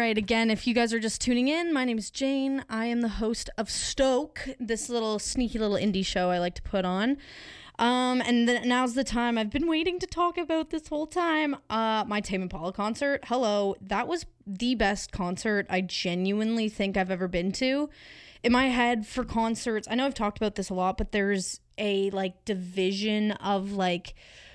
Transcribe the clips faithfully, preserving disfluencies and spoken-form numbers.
right, again, if you guys are just tuning in, my name is Jane. I am the host of Stoke, this little sneaky little indie show I like to put on. Um, and th- now's the time. I've been waiting to talk about this whole time. Uh, my Tame Impala concert. Hello, that was the best concert I genuinely think I've ever been to. In my head, for concerts, I know I've talked about this a lot, but there's a like division of like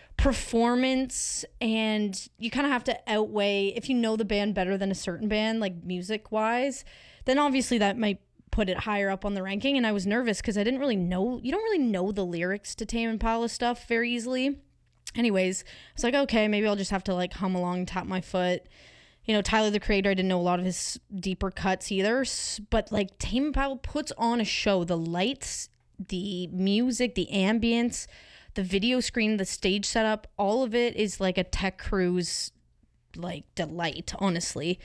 performance, and you kind of have to outweigh if you know the band better than a certain band, like music wise, then obviously that might put it higher up on the ranking. And I was nervous because I didn't really know, you don't really know the lyrics to Tame Impala stuff very easily. Anyways, I was like, okay, maybe I'll just have to like hum along, tap my foot. You know, Tyler, the Creator, I didn't know a lot of his deeper cuts either, but like Tame Impala puts on a show. The lights, the music, the ambience, the video screen, the stage setup, all of it is like a tech cruise like delight, honestly.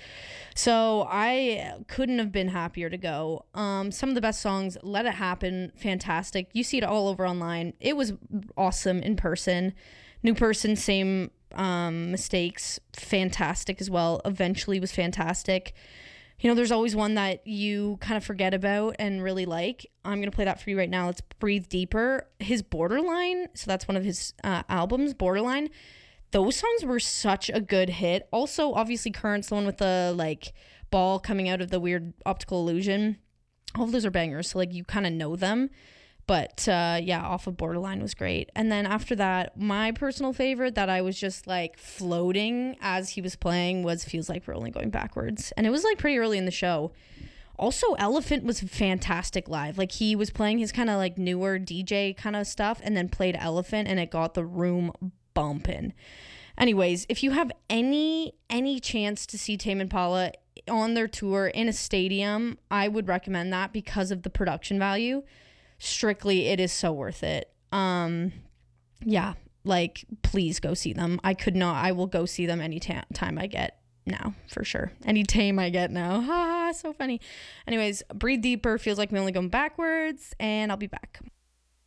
So I couldn't have been happier to go. Um, some of the best songs, Let It Happen, fantastic. You see it all over online. It was awesome in person. New Person, same um, mistakes, fantastic as well. Eventually was fantastic. You know, there's always one that you kind of forget about and really like. I'm going to play that for you right now. Let's Breathe Deeper. His Borderline, so that's one of his uh, albums, Borderline. Those songs were such a good hit. Also, obviously, Currents, the one with the, like, ball coming out of the weird optical illusion. All of those are bangers, so, like, you kind of know them. But, uh, yeah, off of Borderline was great. And then after that, my personal favorite that I was just, like, floating as he was playing was Feels Like We're Only Going Backwards. And it was, like, pretty early in the show. Also, Elephant was fantastic live. Like, he was playing his kind of, like, newer D J kind of stuff and then played Elephant, and it got the room bumping. Anyways, if you have any any chance to see Tame Impala on their tour in a stadium, I would recommend that because of the production value. Strictly, it is so worth it. Um, yeah, like, please go see them. I could not, I will go see them any ta- time I get now, for sure. Any tame I get now. Ha, so funny. Anyways, Breathe Deeper, Feels Like We're Only Going Backwards, and I'll be back.